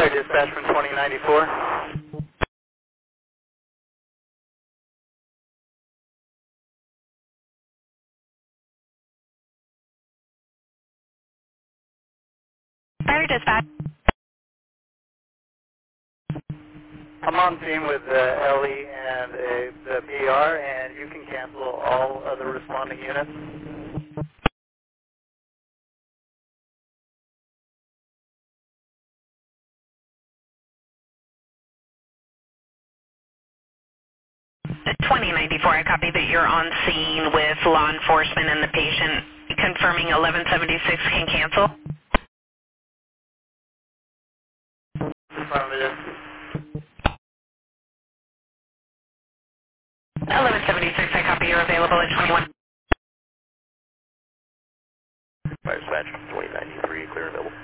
Fire dispatch from 2094. Fire dispatch. I'm on scene with Ellie and the PR, and you can cancel all other responding units. The 2094, I copy that you're on scene with law enforcement and the patient. Confirming 1176 can cancel. Affirmative. 1176, I copy you're available at 21. Fire dispatch 2093, clear and available.